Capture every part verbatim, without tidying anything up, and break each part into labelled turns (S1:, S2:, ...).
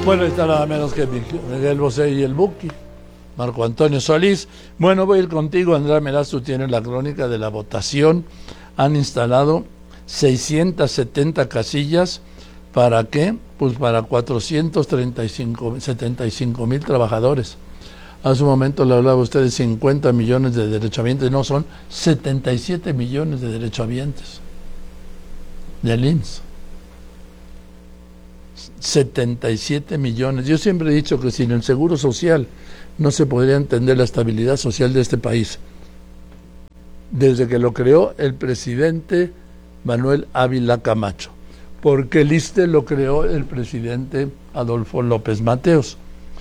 S1: Bueno, está nada menos que Miguel Bosé y el Buki, Marco Antonio Solís. Bueno, voy a ir contigo, Andrea Meraz, tú tienes la crónica de la votación. Han instalado seiscientas setenta casillas. ¿Para qué? Pues para cuatrocientos treinta y cinco, setenta y cinco mil trabajadores. Hace un momento le hablaba a usted de cincuenta millones de derechohabientes. No, son setenta y siete millones de derechohabientes del I M S S. setenta y siete millones. Yo siempre he dicho que sin el seguro social no se podría entender la estabilidad social de este país. Desde que lo creó el presidente Manuel Ávila Camacho, porque el I S S S T E lo creó el presidente Adolfo López Mateos.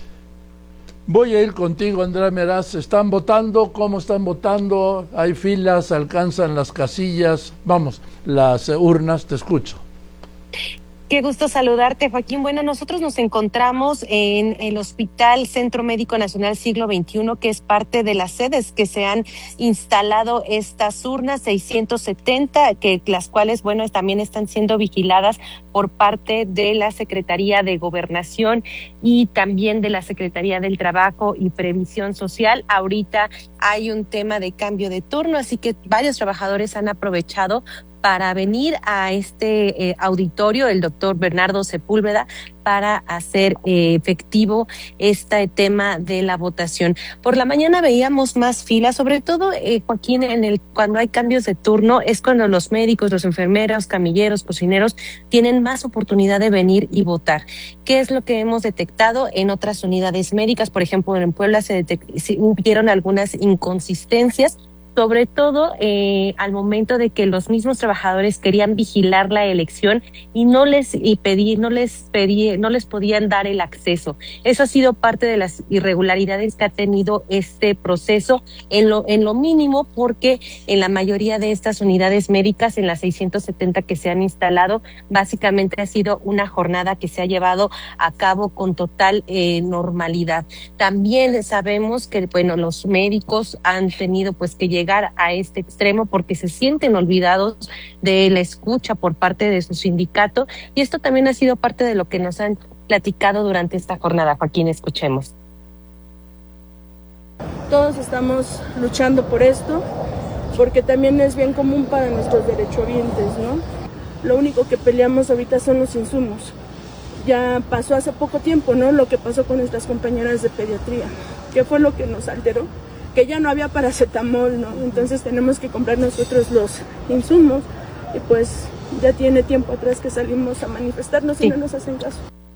S1: Voy a ir contigo, Andrea Meraz. ¿Están votando? ¿Cómo están votando? ¿Hay filas? ¿Alcanzan las casillas? Vamos, las urnas, te escucho.
S2: Qué gusto saludarte, Joaquín. Bueno, nosotros nos encontramos en el Hospital Centro Médico Nacional Siglo veintiuno, que es parte de las sedes que se han instalado estas urnas, seiscientos setenta, que las cuales, bueno, también están siendo vigiladas por parte de la Secretaría de Gobernación y también de la Secretaría del Trabajo y Previsión Social. Ahorita hay un tema de cambio de turno, así que varios trabajadores han aprovechado para venir a este eh, auditorio, el doctor Bernardo Sepúlveda, para hacer eh, efectivo este tema de la votación. Por la mañana veíamos más filas, sobre todo, eh, Joaquín, en el cuando hay cambios de turno, es cuando los médicos, los enfermeros, camilleros, cocineros tienen más oportunidad de venir y votar. ¿Qué es lo que hemos detectado en otras unidades médicas? Por ejemplo, en Puebla se, detect- se hubieron algunas inconsistencias, sobre todo eh, al momento de que los mismos trabajadores querían vigilar la elección y no les y pedir, no les pedí, no les podían dar el acceso. Eso ha sido parte de las irregularidades que ha tenido este proceso en lo, en lo mínimo, porque en la mayoría de estas unidades médicas, en las seiscientas setenta que se han instalado, básicamente ha sido una jornada que se ha llevado a cabo con total eh, normalidad. También sabemos que, bueno, los médicos han tenido pues que llegar llegar a este extremo porque se sienten olvidados de la escucha por parte de su sindicato, y esto también ha sido parte de lo que nos han platicado durante esta jornada. Joaquín, escuchemos.
S3: Todos estamos luchando por esto, porque también es bien común para nuestros derechohabientes, ¿no? Lo único que peleamos ahorita son los insumos. Ya pasó hace poco tiempo, ¿no? Lo que pasó con nuestras compañeras de pediatría, que fue lo que nos alteró, que ya no había paracetamol, ¿no? Entonces tenemos que comprar nosotros los insumos, y pues ya tiene tiempo atrás que salimos a manifestarnos sí. Y no nos hacen caso.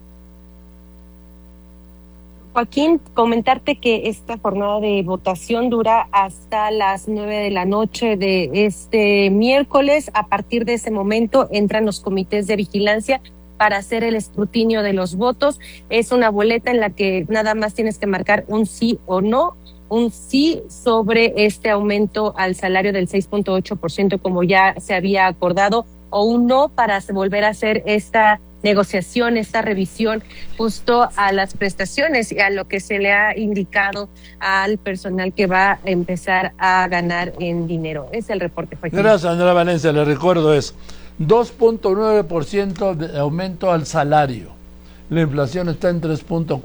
S2: Joaquín, comentarte que esta jornada de votación dura hasta las nueve de la noche de este miércoles. A partir de ese momento entran los comités de vigilancia para hacer el escrutinio de los votos. Es una boleta en la que nada más tienes que marcar un sí o no. Un sí sobre este aumento al salario del seis punto ocho por ciento como ya se había acordado, o un no para volver a hacer esta negociación, esta revisión justo a las prestaciones y a lo que se le ha indicado al personal que va a empezar a ganar en dinero. Es el reporte, Joaquín.
S1: Gracias, Andrea Valencia. Le recuerdo, es dos punto nueve por ciento de aumento al salario. La inflación está en tres punto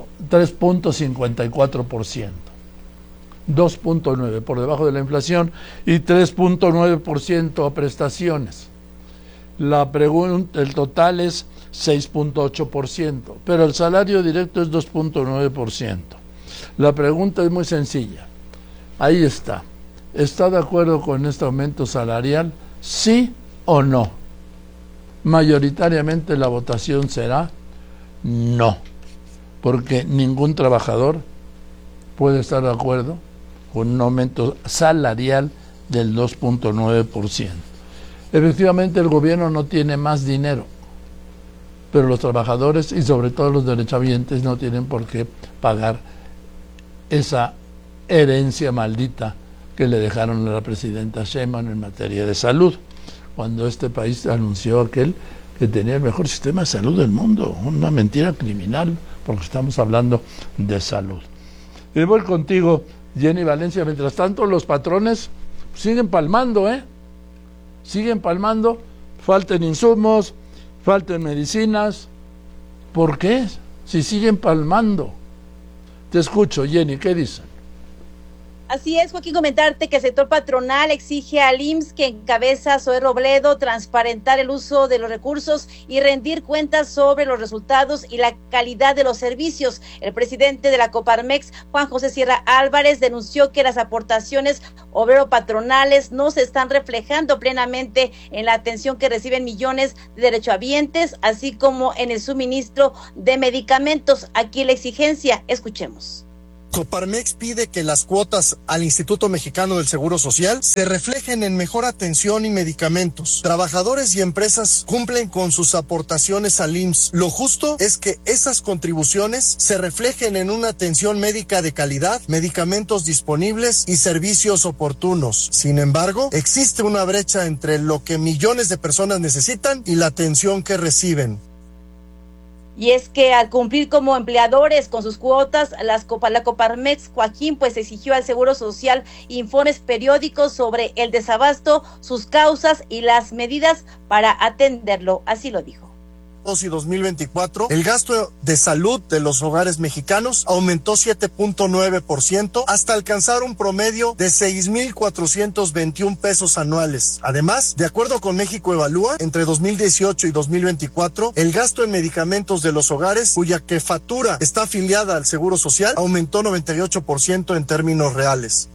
S1: cincuenta y cuatro por ciento. dos punto nueve por debajo de la inflación y tres punto nueve por ciento a prestaciones. La pregunta, el total es seis punto ocho por ciento, pero el salario directo es dos punto nueve por ciento. La pregunta es muy sencilla. Ahí está. ¿Está de acuerdo con este aumento salarial? ¿Sí o no? Mayoritariamente la votación será no, porque ningún trabajador puede estar de acuerdo con un aumento salarial del dos punto nueve por ciento. Efectivamente, el gobierno no tiene más dinero, pero los trabajadores y sobre todo los derechohabientes no tienen por qué pagar esa herencia maldita que le dejaron a la presidenta Sheinbaum en materia de salud, cuando este país anunció aquel que tenía el mejor sistema de salud del mundo. Una mentira criminal, porque estamos hablando de salud. Y voy contigo, Jenny Valencia. Mientras tanto, los patrones siguen palmando, ¿eh? Siguen palmando, faltan insumos, faltan medicinas. ¿Por qué? si siguen palmando. Te escucho, Jenny, ¿qué dicen?
S4: Así es, Joaquín, comentarte que el sector patronal exige al I M S S que encabeza Zoé Robledo transparentar el uso de los recursos y rendir cuentas sobre los resultados y la calidad de los servicios. El presidente de la Coparmex, Juan José Sierra Álvarez, denunció que las aportaciones obrero-patronales no se están reflejando plenamente en la atención que reciben millones de derechohabientes, así como en el suministro de medicamentos. Aquí la exigencia, escuchemos.
S5: Coparmex pide que las cuotas al Instituto Mexicano del Seguro Social se reflejen en mejor atención y medicamentos. Trabajadores y empresas cumplen con sus aportaciones al I M S S. Lo justo es que esas contribuciones se reflejen en una atención médica de calidad, medicamentos disponibles y servicios oportunos. Sin embargo, existe una brecha entre lo que millones de personas necesitan y la atención que reciben.
S4: Y es que al cumplir como empleadores con sus cuotas, las Copa, la Coparmex, Joaquín, pues exigió al Seguro Social informes periódicos sobre el desabasto, sus causas y las medidas para atenderlo. Así lo dijo.
S5: Y dos mil veinticuatro, el gasto de salud de los hogares mexicanos aumentó siete punto nueve por ciento hasta alcanzar un promedio de seis mil cuatrocientos veintiún pesos anuales. Además, de acuerdo con México Evalúa, entre dos mil dieciocho y dos mil veinticuatro, el gasto en medicamentos de los hogares cuya jefatura está afiliada al Seguro Social aumentó noventa y ocho por ciento en términos reales.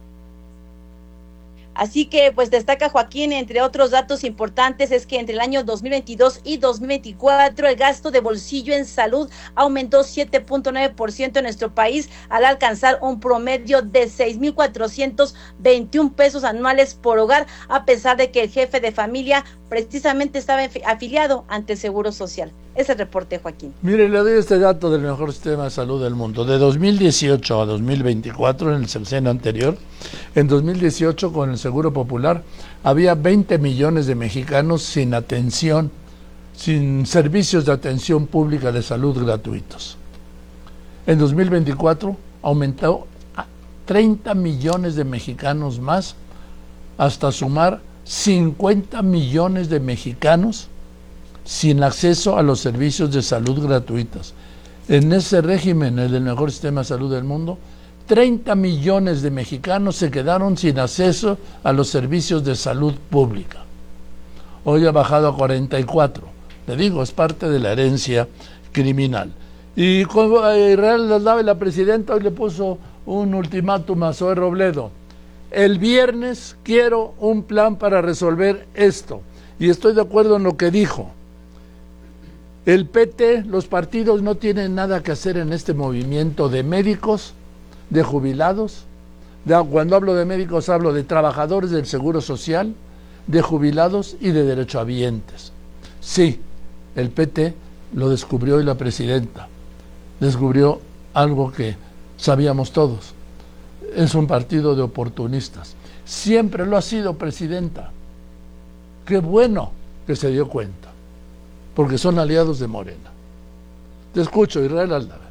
S4: Así que, pues destaca Joaquín, entre otros datos importantes, es que entre el año dos mil veintidós y dos mil veinticuatro el gasto de bolsillo en salud aumentó siete punto nueve por ciento en nuestro país al alcanzar un promedio de seis mil cuatrocientos veintiún pesos anuales por hogar, a pesar de que el jefe de familia precisamente estaba afiliado ante el Seguro Social. Ese reporte, Joaquín.
S1: Mire, le doy este dato del mejor sistema de salud del mundo. De dos mil dieciocho a dos mil veinticuatro, en el sexenio anterior, en dos mil dieciocho con el Seguro Popular, había veinte millones de mexicanos sin atención, sin servicios de atención pública de salud gratuitos. En dos mil veinticuatro aumentó a treinta millones de mexicanos más, hasta sumar cincuenta millones de mexicanos sin acceso a los servicios de salud gratuitos. En ese régimen, el del mejor sistema de salud del mundo, treinta millones de mexicanos se quedaron sin acceso a los servicios de salud pública. Hoy ha bajado a cuarenta y cuatro. Le digo, es parte de la herencia criminal. Y como Israel Aldave, la presidenta, hoy le puso un ultimátum a Zoé Robledo. El viernes quiero un plan para resolver esto. Y estoy de acuerdo en lo que dijo. El P T, los partidos no tienen nada que hacer en este movimiento de médicos, de jubilados. De, cuando hablo de médicos hablo de trabajadores del Seguro Social, de jubilados y de derechohabientes. Sí, el P T lo descubrió hoy la presidenta. Descubrió algo que sabíamos todos. Es un partido de oportunistas. Siempre lo ha sido, presidenta. Qué bueno que se dio cuenta, porque son aliados de Morena. Te escucho, Israel Aldave.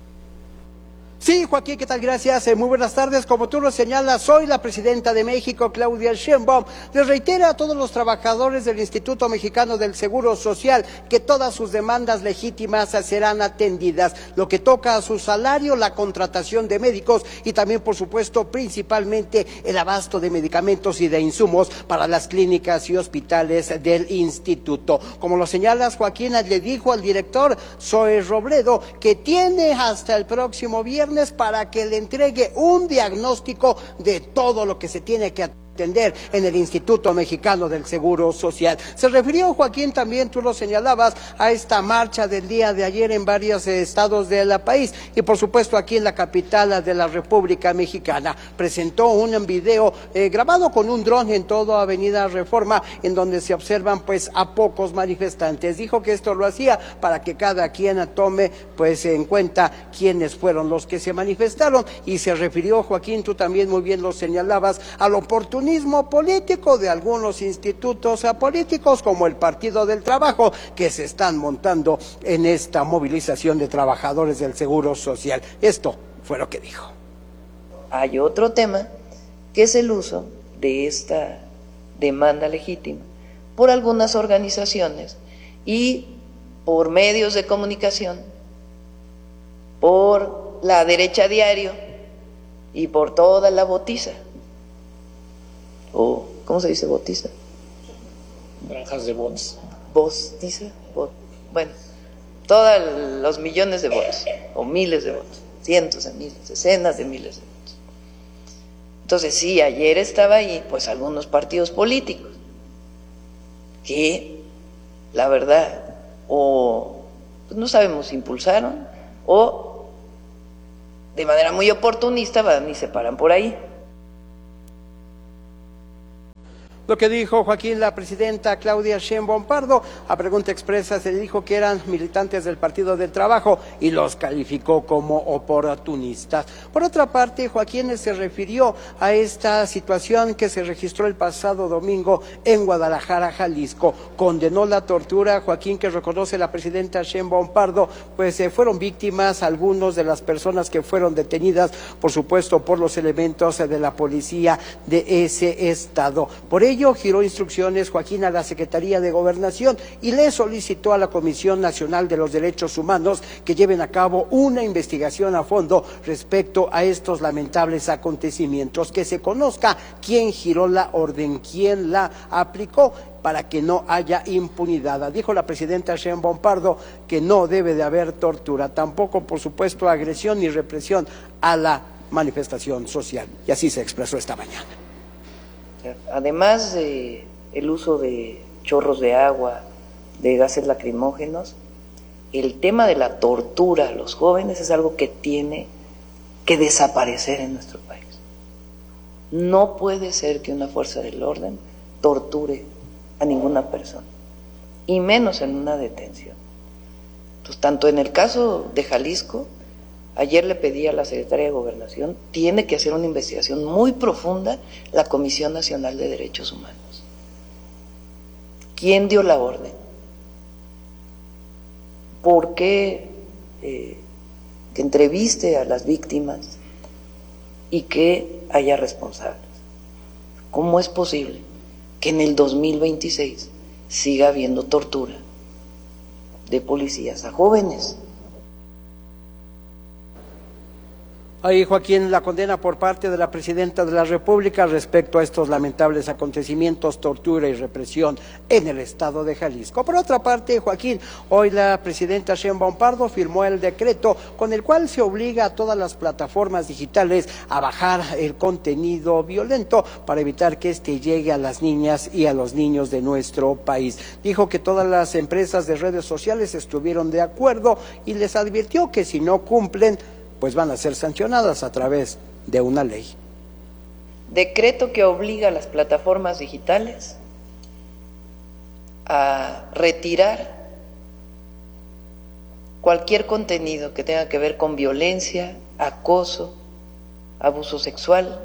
S6: Sí, Joaquín, ¿qué tal? Gracias. Eh, muy buenas tardes. Como tú lo señalas, hoy la presidenta de México, Claudia Sheinbaum, les reitera a todos los trabajadores del Instituto Mexicano del Seguro Social que todas sus demandas legítimas serán atendidas. Lo que toca a su salario, la contratación de médicos y también, por supuesto, principalmente el abasto de medicamentos y de insumos para las clínicas y hospitales del instituto. Como lo señalas, Joaquín, le dijo al director Zoé Robledo que tiene hasta el próximo viernes para que le entregue un diagnóstico de todo lo que se tiene que atender en el Instituto Mexicano del Seguro Social. Se refirió, Joaquín, también tú lo señalabas, a esta marcha del día de ayer en varios estados del país y por supuesto aquí en la capital de la República Mexicana. Presentó un video eh, grabado con un dron en toda Avenida Reforma, en donde se observan pues a pocos manifestantes. Dijo que esto lo hacía para que cada quien tome pues en cuenta quiénes fueron los que se manifestaron y se refirió, Joaquín, tú también muy bien lo señalabas, al oportunismo político de algunos institutos políticos como el Partido del Trabajo que se están montando en esta movilización de trabajadores del Seguro Social. Esto fue lo que dijo.
S7: Hay otro tema que es el uso de esta demanda legítima por algunas organizaciones y por medios de comunicación por la derecha diario y por toda la botiza. O, ¿cómo se dice botiza?
S8: Granjas de bots.
S7: Botiza, bot. Bueno, todos los millones de votos, o miles de votos, cientos de miles, decenas de miles de votos. Entonces, sí, ayer estaba ahí, pues, algunos partidos políticos que, la verdad, o pues, no sabemos si impulsaron, o de manera muy oportunista van y se paran por ahí.
S6: Lo que dijo Joaquín, la presidenta Claudia Sheinbaum Pardo, a pregunta expresa se le dijo que eran militantes del Partido del Trabajo y los calificó como oportunistas. Por otra parte, Joaquín se refirió a esta situación que se registró el pasado domingo en Guadalajara, Jalisco. Condenó la tortura. Joaquín, que reconoce la presidenta Sheinbaum Pardo, pues eh, fueron víctimas algunos de las personas que fueron detenidas, por supuesto, por los elementos de la policía de ese estado. Por ello, ello giró instrucciones Joaquín a la Secretaría de Gobernación y le solicitó a la Comisión Nacional de los Derechos Humanos que lleven a cabo una investigación a fondo respecto a estos lamentables acontecimientos, que se conozca quién giró la orden, quién la aplicó, para que no haya impunidad. Dijo la presidenta Sheinbaum Pardo que no debe de haber tortura, tampoco, por supuesto, agresión ni represión a la manifestación social. Y así se expresó esta mañana.
S7: Además de el uso de chorros de agua, de gases lacrimógenos, el tema de la tortura a los jóvenes es algo que tiene que desaparecer en nuestro país. No puede ser que una fuerza del orden torture a ninguna persona, y menos en una detención. Entonces, tanto en el caso de Jalisco, ayer le pedí a la Secretaría de Gobernación, tiene que hacer una investigación muy profunda la Comisión Nacional de Derechos Humanos. ¿Quién dio la orden? ¿Por qué eh, que entreviste a las víctimas y que haya responsables? ¿Cómo es posible que en el dos mil veintiséis siga habiendo tortura de policías a jóvenes?
S6: Ahí, Joaquín, la condena por parte de la presidenta de la República respecto a estos lamentables acontecimientos, tortura y represión en el estado de Jalisco. Por otra parte, Joaquín, hoy la presidenta Sheinbaum Pardo firmó el decreto con el cual se obliga a todas las plataformas digitales a bajar el contenido violento para evitar que éste llegue a las niñas y a los niños de nuestro país. Dijo que todas las empresas de redes sociales estuvieron de acuerdo y les advirtió que si no cumplen, pues van a ser sancionadas a través de una ley.
S7: Decreto que obliga a las plataformas digitales a retirar cualquier contenido que tenga que ver con violencia, acoso, abuso sexual,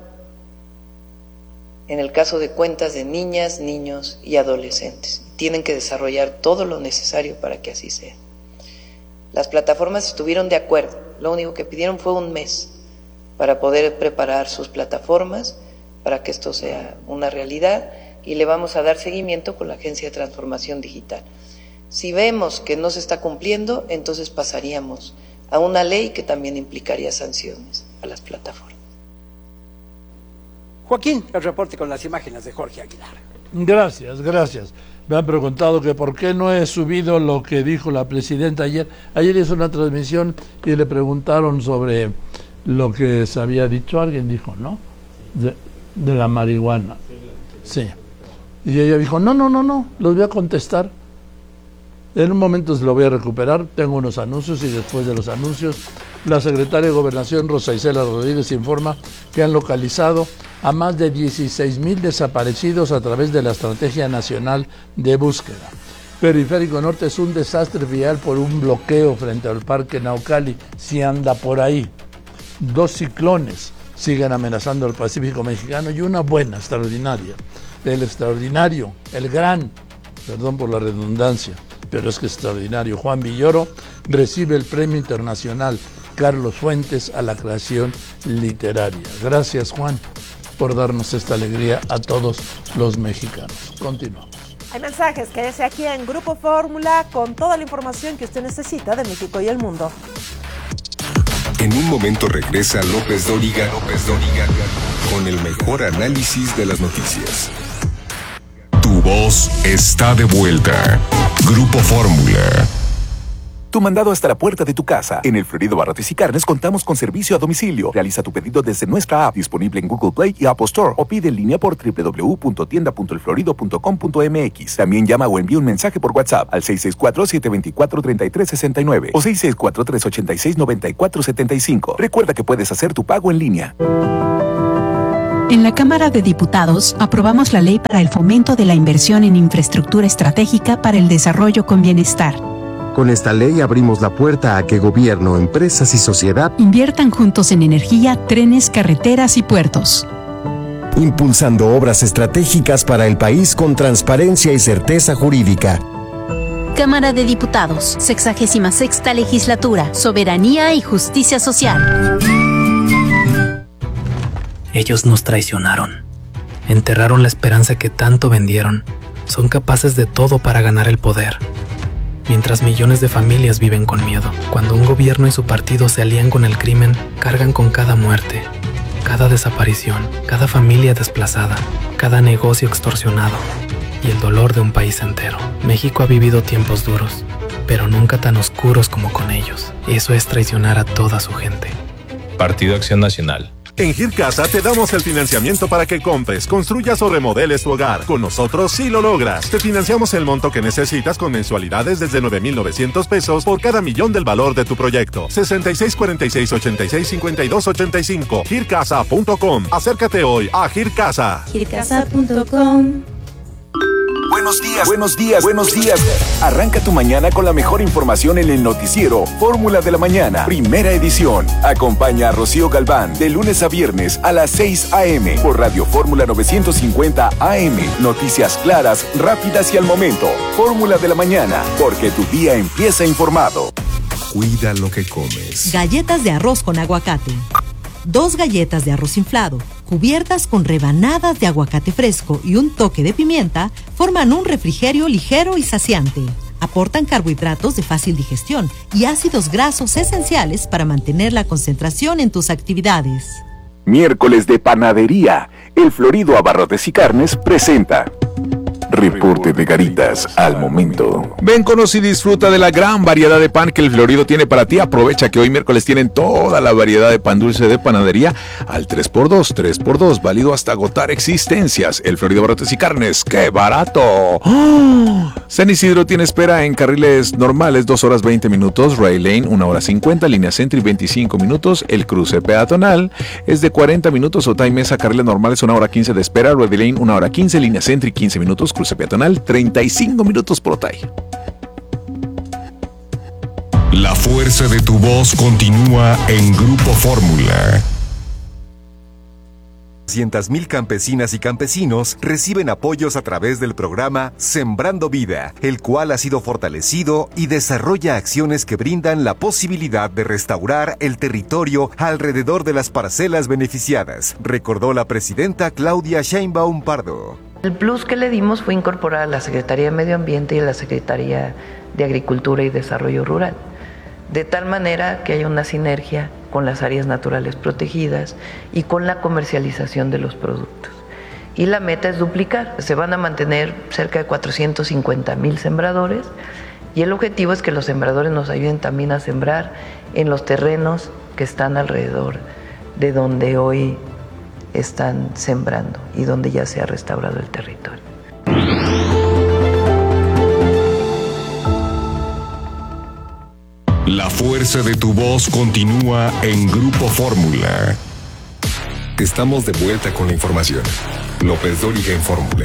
S7: en el caso de cuentas de niñas, niños y adolescentes. Tienen que desarrollar todo lo necesario para que así sea. Las plataformas estuvieron de acuerdo, lo único que pidieron fue un mes para poder preparar sus plataformas para que esto sea una realidad, y le vamos a dar seguimiento con la Agencia de Transformación Digital. Si vemos que no se está cumpliendo, entonces pasaríamos a una ley que también implicaría sanciones a las plataformas.
S6: Joaquín, el reporte con las imágenes de Jorge Aguilar.
S1: Gracias, gracias. Me han preguntado que por qué no he subido lo que dijo la presidenta ayer. Ayer hizo una transmisión y le preguntaron sobre lo que se había dicho. Alguien dijo, ¿no? De, de la marihuana. Sí. Y ella dijo, no, no, no, no, los voy a contestar. En un momento se lo voy a recuperar. Tengo unos anuncios y después de los anuncios, la secretaria de Gobernación, Rosa Isela Rodríguez, informa que han localizado a más de dieciséis mil desaparecidos a través de la Estrategia Nacional de Búsqueda. Periférico Norte es un desastre vial por un bloqueo frente al Parque Naucali, si anda por ahí. Dos ciclones siguen amenazando al Pacífico mexicano y una buena, extraordinaria. El extraordinario, el gran, perdón por la redundancia, pero es que extraordinario, Juan Villoro recibe el Premio Internacional Carlos Fuentes a la creación literaria. Gracias, Juan, por darnos esta alegría a todos los mexicanos. Continuamos.
S9: Hay mensajes, quédese aquí en Grupo Fórmula con toda la información que usted necesita de México y el mundo.
S10: En un momento regresa López Dóriga, López Dóriga, con el mejor análisis de las noticias. Tu voz está de vuelta. Grupo Fórmula.
S11: Tu mandado hasta la puerta de tu casa. En El Florido Barrotes y Carnes contamos con servicio a domicilio. Realiza tu pedido desde nuestra app, disponible en Google Play y Apple Store, o pide en línea por doble u doble u doble u punto tienda punto el florido punto com punto m x. También llama o envía un mensaje por WhatsApp al seis seis cuatro, siete dos cuatro, tres tres seis nueve o seis seis cuatro, tres ocho seis, nueve cuatro siete cinco. Recuerda que puedes hacer tu pago en línea.
S12: En la Cámara de Diputados aprobamos la Ley para el Fomento de la Inversión en Infraestructura Estratégica para el Desarrollo con Bienestar.
S13: Con esta ley abrimos la puerta a que gobierno, empresas y sociedad
S12: inviertan juntos en energía, trenes, carreteras y puertos.
S13: Impulsando obras estratégicas para el país con transparencia y certeza jurídica.
S14: Cámara de Diputados, sexagésima sexta Legislatura, Soberanía y Justicia Social.
S15: Ellos nos traicionaron. Enterraron la esperanza que tanto vendieron. Son capaces de todo para ganar el poder. Mientras millones de familias viven con miedo. Cuando un gobierno y su partido se alían con el crimen, cargan con cada muerte, cada desaparición, cada familia desplazada, cada negocio extorsionado y el dolor de un país entero. México ha vivido tiempos duros, pero nunca tan oscuros como con ellos. Eso es traicionar a toda su gente.
S16: Partido Acción Nacional.
S17: En Gircasa te damos el financiamiento para que compres, construyas o remodeles tu hogar. Con nosotros sí lo logras. Te financiamos el monto que necesitas con mensualidades desde nueve mil novecientos pesos por cada millón del valor de tu proyecto. sesenta y seis cuarenta y seis, ochenta y seis, cincuenta y dos ochenta y cinco. gircasa punto com. Acércate hoy a Gircasa.
S14: gircasa punto com.
S11: Buenos días, buenos días, buenos días. Arranca tu mañana con la mejor información en el noticiero Fórmula de la Mañana, primera edición. Acompaña a Rocío Galván de lunes a viernes a las seis a eme por Radio Fórmula novecientos cincuenta A M. Noticias claras, rápidas y al momento. Fórmula de la Mañana, porque tu día empieza informado.
S10: Cuida lo que comes.
S18: Galletas de arroz con aguacate. Dos galletas de arroz inflado, cubiertas con rebanadas de aguacate fresco y un toque de pimienta, forman un refrigerio ligero y saciante. Aportan carbohidratos de fácil digestión y ácidos grasos esenciales para mantener la concentración en tus actividades.
S11: Miércoles de panadería. El Florido Abarrotes y Carnes presenta Reporte de Garitas al momento.
S19: Ven, conoce y disfruta de la gran variedad de pan que el Florido tiene para ti. Aprovecha que hoy miércoles tienen toda la variedad de pan dulce de panadería al tres por dos, tres por dos, válido hasta agotar existencias. El Florido Abarrotes y Carnes, ¡qué barato! ¡Oh! San Isidro tiene espera en carriles normales, dos horas veinte minutos, Rail Lane, una hora cincuenta, línea Centro y veinticinco minutos, el cruce peatonal es de cuarenta minutos, Otay Mesa, carriles normales, una hora quince de espera, Rail Lane, una hora quince, línea Centro y quince minutos, cruce peatonal, treinta y cinco minutos por Otay.
S10: La fuerza de tu voz continúa en Grupo Fórmula.
S20: trescientas mil campesinas y campesinos reciben apoyos a través del programa Sembrando Vida, el cual ha sido fortalecido y desarrolla acciones que brindan la posibilidad de restaurar el territorio alrededor de las parcelas beneficiadas, recordó la presidenta Claudia Sheinbaum Pardo.
S7: El plus que le dimos fue incorporar a la Secretaría de Medio Ambiente y a la Secretaría de Agricultura y Desarrollo Rural, de tal manera que haya una sinergia con las áreas naturales protegidas y con la comercialización de los productos. Y la meta es duplicar. Se van a mantener cerca de cuatrocientos cincuenta mil sembradores y el objetivo es que los sembradores nos ayuden también a sembrar en los terrenos que están alrededor de donde hoy están sembrando y donde ya se ha restaurado el territorio.
S10: La fuerza de tu voz continúa en Grupo Fórmula. Estamos de vuelta con la información. López Dóriga en Fórmula.